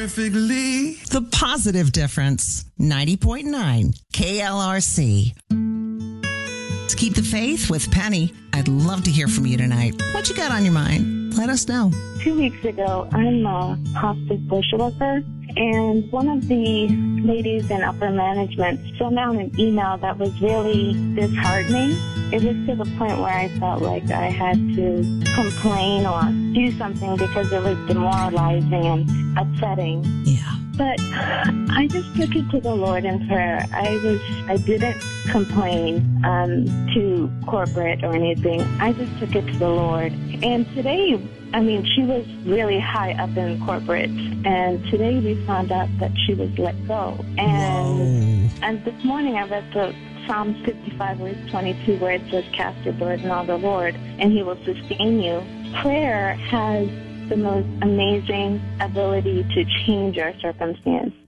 perfectly. The Positive Difference, 90.9 KLRC. To keep the faith with Penny, I'd love to hear from you tonight. What you got on your mind? Let us know. 2 weeks ago, I'm a hospice social worker, and one of the ladies in upper management sent out an email that was really disheartening. It was to the point where I felt like I had to complain or do something because it was demoralizing and upsetting. Yeah. But I just took it to the Lord in prayer. I didn't complain to corporate or anything. I just took it to the Lord. And today, she was really high up in corporate. And today we found out that she was let go. And this morning I read the Psalms 55, verse 22, where it says, cast your burden on the Lord, and he will sustain you. Prayer has the most amazing ability to change our circumstance.